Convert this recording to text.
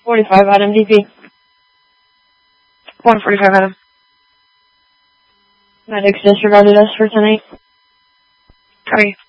45 Adam, DP. 145 Adam. Medics disregarded us for tonight. Copy.